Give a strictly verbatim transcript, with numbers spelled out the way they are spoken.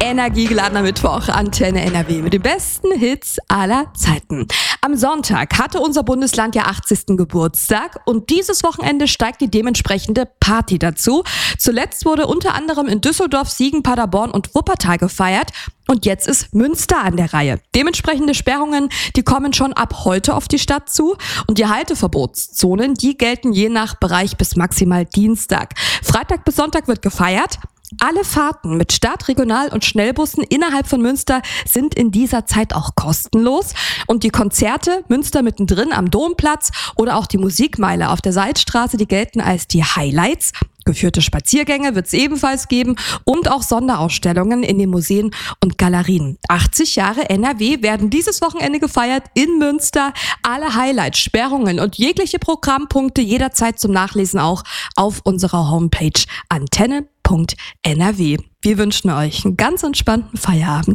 energiegeladener Mittwoch, Antenne N R W mit den besten Hits aller Zeiten. Am Sonntag hatte unser Bundesland ja achtzigsten Geburtstag und dieses Wochenende steigt die dementsprechende Party dazu. Zuletzt wurde unter anderem in Düsseldorf, Siegen, Paderborn und Wuppertal gefeiert. Und jetzt ist Münster an der Reihe. Dementsprechende Sperrungen, die kommen schon ab heute auf die Stadt zu. Und die Halteverbotszonen, die gelten je nach Bereich bis maximal Dienstag. Freitag bis Sonntag wird gefeiert. Alle Fahrten mit Stadt-, Regional- und Schnellbussen innerhalb von Münster sind in dieser Zeit auch kostenlos. Und die Konzerte Münster mittendrin am Domplatz oder auch die Musikmeile auf der Salzstraße, die gelten als die Highlights. Geführte Spaziergänge wird es ebenfalls geben und auch Sonderausstellungen in den Museen und Galerien. achtzig Jahre N R W werden dieses Wochenende gefeiert in Münster. Alle Highlights, Sperrungen und jegliche Programmpunkte jederzeit zum Nachlesen auch auf unserer Homepage antenne punkt n r w. Wir wünschen euch einen ganz entspannten Feierabend.